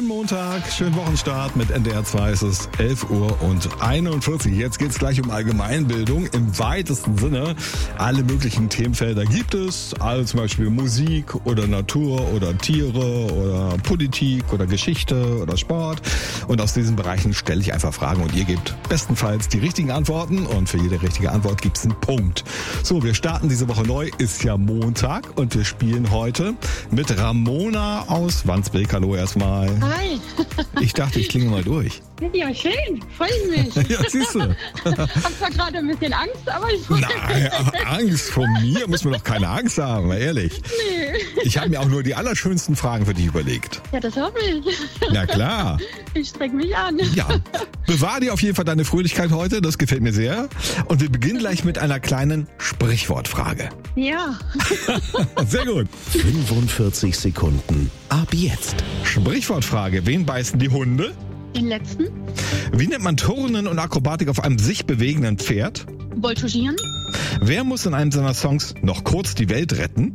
Montag, schönen Wochenstart mit NDR 2. Es ist 11:41 Uhr. Jetzt geht es gleich um Allgemeinbildung im weitesten Sinne. Alle möglichen Themenfelder gibt es, also zum Beispiel Musik oder Natur oder Tiere oder Politik oder Geschichte oder Sport. Und aus diesen Bereichen stelle ich einfach Fragen und ihr gebt bestenfalls die richtigen Antworten und für jede richtige Antwort gibt es einen Punkt. So, wir starten diese Woche neu, ist ja Montag und wir spielen heute mit Ramona aus Wandsbek. Hallo erstmal. Hi. Ich dachte, ich klinge mal durch. Ja, schön. Freue ich mich. Ja, siehst du. Hab zwar gerade ein bisschen Angst, aber ich Nein, Angst vor mir muss man doch keine Angst haben, mal ehrlich. Nee. Ich habe mir auch nur die allerschönsten Fragen für dich überlegt. Ja, das hoffe ich. Na klar. Ich strecke mich an. Ja, bewahr dir auf jeden Fall deine Fröhlichkeit heute, das gefällt mir sehr. Und wir beginnen gleich mit einer kleinen Sprichwortfrage. Ja. Sehr gut. 45 Sekunden. Ab jetzt. Sprichwortfrage, wen beißen die Hunde? Den letzten. Wie nennt man Turnen und Akrobatik auf einem sich bewegenden Pferd? Voltigieren. Wer muss in einem seiner Songs noch kurz die Welt retten?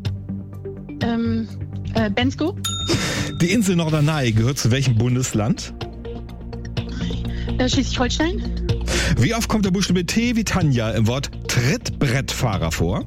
Bensko. Die Insel Norderney gehört zu welchem Bundesland? Schleswig-Holstein. Wie oft kommt der Buchstabe T wie Tanja im Wort Trittbrettfahrer vor?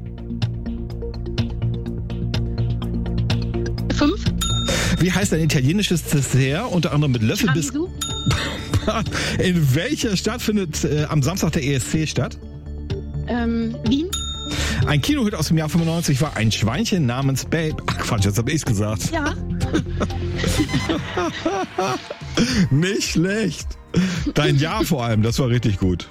5. Wie heißt ein italienisches Dessert, unter anderem mit Löffel bis... Tiramisu. In welcher Stadt findet am Samstag der ESC statt? Wien. Ein Kinohit aus dem Jahr 95 war ein Schweinchen namens Babe. Ach Quatsch, jetzt habe ich's gesagt. Ja. Nicht schlecht. Dein Ja vor allem, das war richtig gut.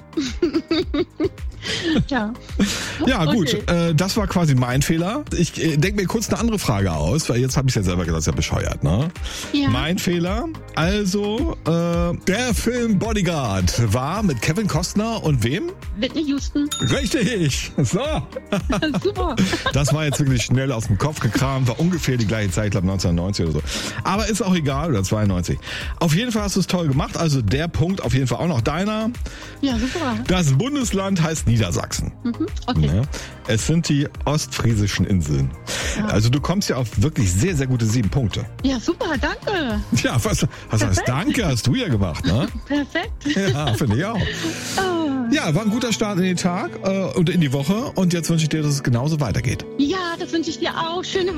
Ja. Ja gut, Okay. das war quasi mein Fehler. Ich denke mir kurz eine andere Frage aus, weil jetzt habe ich ja selber gesagt, das ist ja bescheuert, ne? Ja. Mein Fehler. Also, der Film Bodyguard war mit Kevin Costner und wem? Whitney Houston. Richtig. So. Super. Das war jetzt wirklich schnell aus dem Kopf gekramt, war ungefähr die gleiche Zeit, ich glaube 1990 oder so. Aber ist auch egal, oder 92. Auf jeden Fall hast du es toll gemacht, also der Punkt auf jeden Fall auch noch deiner. Ja, super. Das Bundesland heißt Niedersachsen. Okay. Ja. Es sind die ostfriesischen Inseln. Ja. Also du kommst ja auf wirklich sehr, sehr gute 7 Punkte. Ja, super. Danke. Ja, was heißt Danke, hast du ja gemacht, ne? Perfekt. Ja, finde ich auch. Ja, war ein guter Start in den Tag und in die Woche und jetzt wünsche ich dir, dass es genauso weitergeht. Ja, das wünsche ich dir auch. Schöne